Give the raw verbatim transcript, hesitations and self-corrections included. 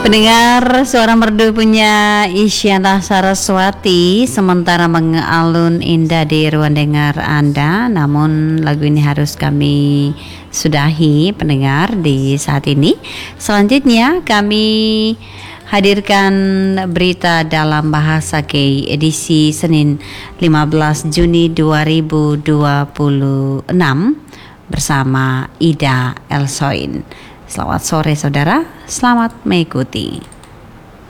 Pendengar suara merdu punya Isyana Saraswati sementara mengalun indah di ruang dengar Anda. Namun lagu ini harus kami sudahi pendengar di saat ini. Selanjutnya kami hadirkan berita dalam bahasa K edisi Senin lima belas Juni dua ribu dua puluh enam bersama Ida Elsoin. Selamat sore saudara, selamat mengikuti.